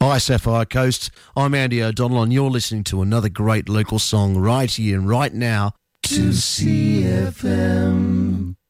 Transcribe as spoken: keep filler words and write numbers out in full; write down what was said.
Hi, Sapphire Coast. I'm Andy O'Donnell, and you're listening to another great local song right here and right now. two C F M.